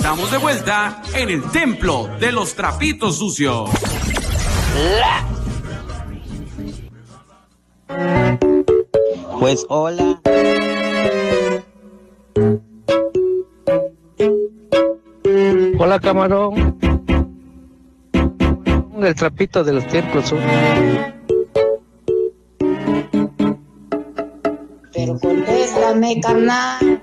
Estamos de vuelta en el templo de los trapitos sucios. Pues hola. Hola, camarón. El trapito de los templos. Pero contéstame, carnal.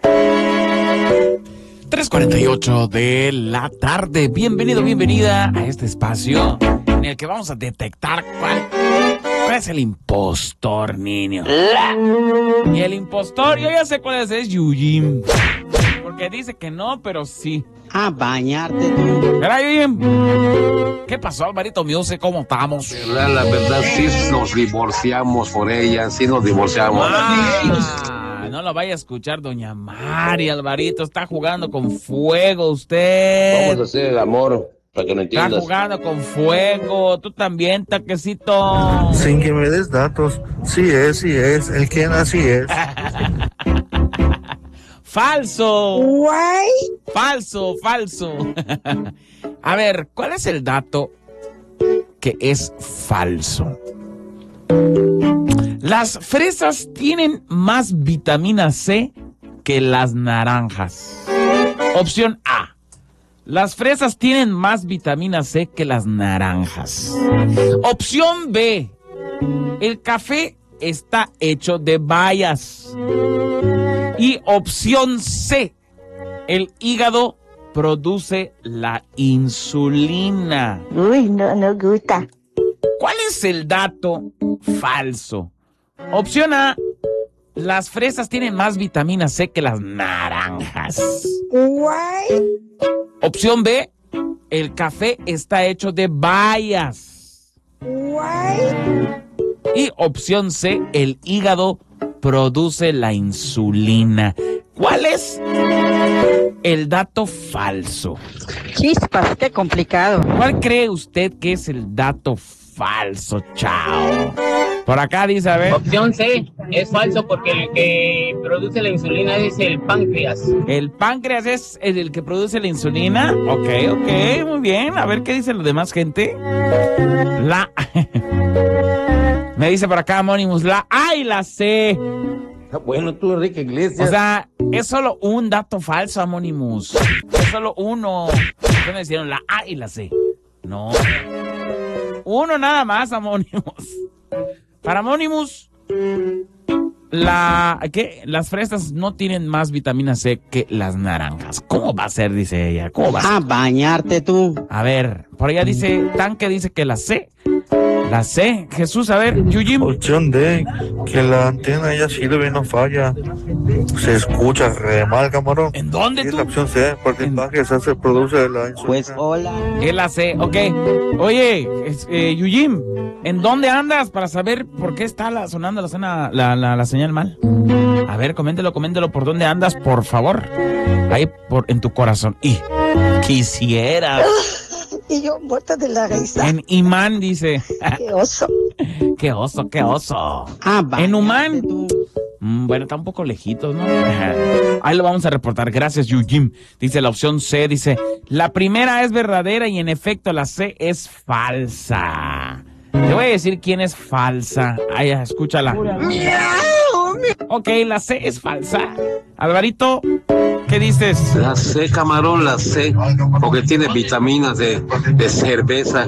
3:48 de la tarde. Bienvenido, bienvenida a este espacio en el que vamos a detectar cuál es el impostor, niño. Y el impostor, yo ya sé cuál es Yujim. Porque dice que no, pero sí. A bañarte tú. Mira, Yujim. ¿Qué pasó, Alvarito Music? ¿Cómo estamos? La verdad, sí nos divorciamos por ella, sí nos divorciamos. No lo vaya a escuchar doña Mari, Alvarito. Está jugando con fuego usted. Vamos a hacer el amor, para que no entiendas. Está jugando con fuego. Tú también, Taquecito. Sin que me des datos. Sí es. El quien así es. ¡Falso! Guay. ¡Falso! A ver, ¿cuál es el dato que es falso? Las fresas tienen más vitamina C que las naranjas. Opción A. Las fresas tienen más vitamina C que las naranjas. Opción B. El café está hecho de bayas. Y opción C. El hígado produce la insulina. Uy, no gusta. ¿Cuál es el dato falso? Opción A. Las fresas tienen más vitamina C que las naranjas. Guay. Opción B. El café está hecho de bayas. Guay. Y opción C. El hígado produce la insulina. ¿Cuál es el dato falso? Chispas, qué complicado. ¿Cuál cree usted que es el dato falso? Chao. Por acá dice, a ver. Opción C, es falso porque el que produce la insulina es el páncreas. ¿El páncreas es el que produce la insulina? Ok, muy bien. A ver qué dice la demás gente. Me dice por acá, Anonymous, la A y la C. Bueno, tú, Enrique Iglesias. O sea, es solo un dato falso, Anonymous. Es solo uno. ¿Qué me decían? La A y la C. No. Uno nada más, Anonymous. Para Anonymous, las fresas no tienen más vitamina C que las naranjas. ¿Cómo va a ser? Dice ella. ¿Cómo va a ser? A bañarte tú. A ver, por allá dice, Tanque dice que la C. La C. Jesús, a ver, Yujim. Opción D, que la antena ya sirve y no falla. Se escucha re mal, camarón. ¿En dónde Y es tú? la opción C, porque el páncreas se produce la insulina. Pues hola. Es la C, ok. Oye, Yujim, ¿en dónde andas para saber por qué está sonando la señal mal? A ver, coméntelo por dónde andas, por favor. Ahí en tu corazón. Y quisieras. Y yo muerta de la risa. En Imán dice. Qué oso. Qué oso. A bañarte En Humán. tú. Bueno, está un poco lejitos, ¿no? Ahí lo vamos a reportar. Gracias, Yujim. Dice la opción C, dice, la primera es verdadera y en efecto la C es falsa. Te voy a decir quién es falsa. Ay, escúchala. Ok, la C es falsa. Alvarito, ¿qué dices? La C, camarón, la C, porque tiene vitaminas de cerveza.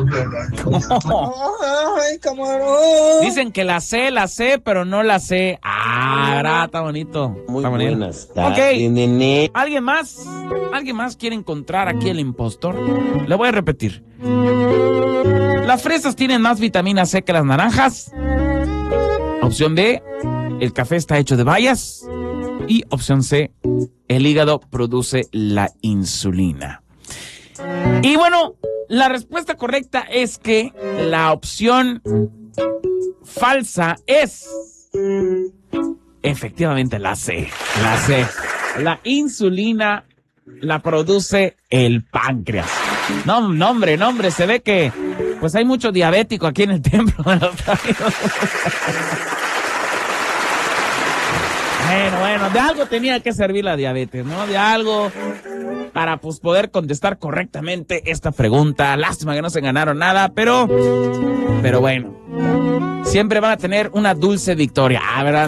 Ay, camarón. Dicen que la C, pero no la C. Ah, ¿verdad? Está bonito. Muy Está bonito. buenas tardes, Ok. nene. ¿Alguien más quiere encontrar aquí el impostor? Le voy a repetir. Las fresas tienen más vitamina C que las naranjas. Opción B, el café está hecho de bayas. Y opción C, el hígado produce la insulina. Y bueno, la respuesta correcta es que la opción falsa es efectivamente la C. La C. La insulina la produce el páncreas. No, hombre, se ve que pues hay mucho diabético aquí en el templo de los trapitos. Bueno, de algo tenía que servir la diabetes, ¿no? De algo para pues poder contestar correctamente esta pregunta. Lástima que no se ganaron nada, pero bueno, siempre van a tener una dulce victoria. ¿Verdad?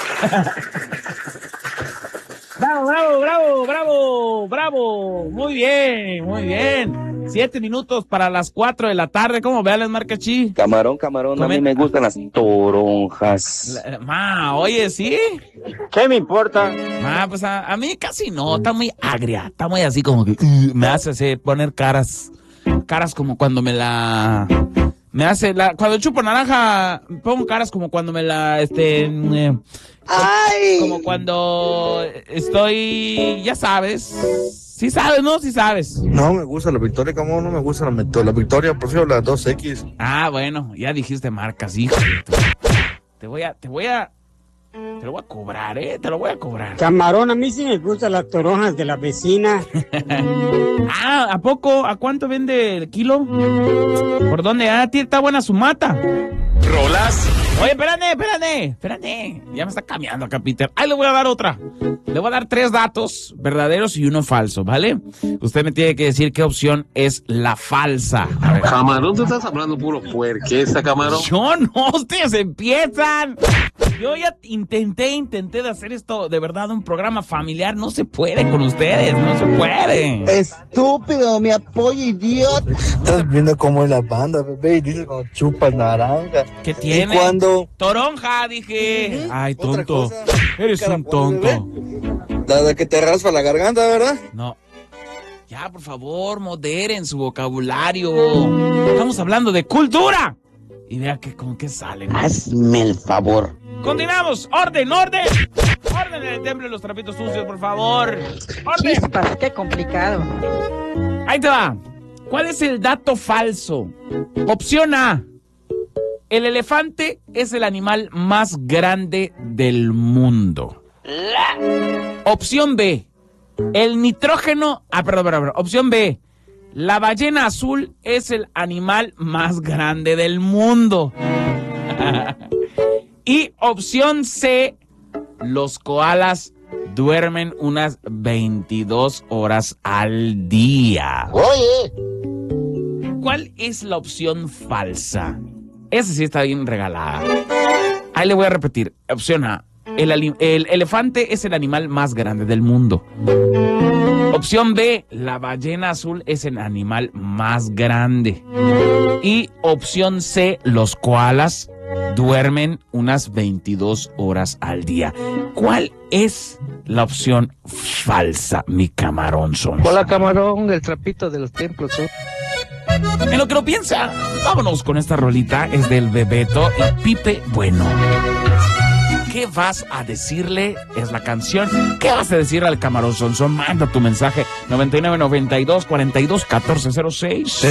Bravo. Muy bien. 7 minutos para las 4 de la tarde. ¿Cómo vean, Marcachi? Camarón, a mí me gustan las toronjas. Oye, ¿sí? ¿Qué me importa? Pues a mí casi no. Está muy agria. Está muy así como que me hace poner caras como cuando cuando chupo naranja, pongo caras como cuando me la, ¡Ay! como cuando estoy, ya sabes. Sí sabes, ¿no? Sí sabes. No me gusta la Victoria, ¿cómo no me gusta la Victoria? Prefiero la 2X. Bueno, ya dijiste marcas, hijo. Te lo voy a cobrar, te lo voy a cobrar. Camarón, a mí sí me gustan las toronjas de la vecina. ¿A poco? ¿A cuánto vende el kilo? ¿Por dónde? Está buena su mata. Rolas. Oye, espérate. Ya me está cambiando acá, Peter. Ahí le voy a dar otra. Le voy a dar 3 datos verdaderos y uno falso, ¿vale? Usted me tiene que decir qué opción es la falsa. A ver. Camarón, tú estás hablando puro puerquesa, Camarón. Yo no, ustedes empiezan. Yo ya intenté de hacer esto de verdad un programa familiar. No se puede con ustedes, no se puede. Estúpido, mi apoyo, idiota. Estás viendo cómo es la banda, bebé, y dices cuando chupas naranja. ¿Qué tiene? ¿Y cuando? Toronja, dije. Ay, Otra tonto. cosa. Eres un tonto. La de que te raspa la garganta, ¿verdad? No. Ya, por favor, moderen su vocabulario. Estamos hablando de cultura. Y vea con qué salen. Hazme el favor. Continuamos. Orden. Orden en el templo de los trapitos sucios, por favor. Orden. Chispas, qué complicado. Ahí te va. ¿Cuál es el dato falso? Opción A. El elefante es el animal más grande del mundo. Opción B. El nitrógeno... perdón. Opción B. La ballena azul es el animal más grande del mundo. Y opción C. Los koalas duermen unas 22 horas al día. Oye. ¿Cuál es la opción falsa? Esa sí está bien regalada. Ahí le voy a repetir. Opción A. El elefante es el animal más grande del mundo. Opción B. La ballena azul es el animal más grande. Y opción C. Los koalas duermen unas 22 horas al día. ¿Cuál es la opción falsa, mi camarón son? Hola, Camarón, el trapito de los templos. En lo que lo piensa, vámonos con esta rolita. Es del Bebeto y Pipe Bueno. ¿Qué vas a decirle? Es la canción. ¿Qué vas a decirle al camarón Sonson? Manda tu mensaje 9992 42 1406.